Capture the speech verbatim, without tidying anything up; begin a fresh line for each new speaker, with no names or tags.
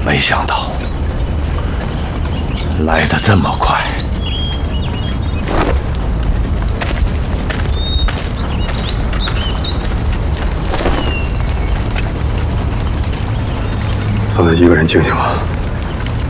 没想到来得这么快。
让他一个人静静吧。